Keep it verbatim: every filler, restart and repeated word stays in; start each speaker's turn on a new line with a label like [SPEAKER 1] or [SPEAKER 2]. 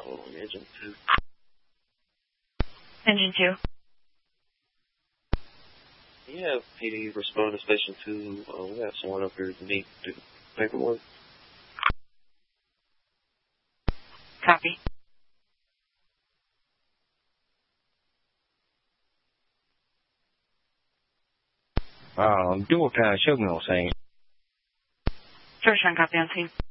[SPEAKER 1] on engine two.
[SPEAKER 2] Engine two.
[SPEAKER 1] Can you have P D respond to station two? Uh, we got someone up here to need to do paperwork.
[SPEAKER 2] Copy.
[SPEAKER 3] Um, dual time, show me on scene.
[SPEAKER 2] First run, copy on scene.